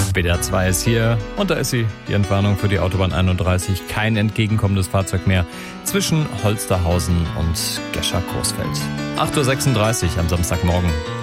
WDR 2 ist hier und da ist sie, die Entwarnung für die Autobahn 31. Kein entgegenkommendes Fahrzeug mehr zwischen Holsterhausen und Gescher-Coesfeld. 8.36 Uhr am Samstagmorgen.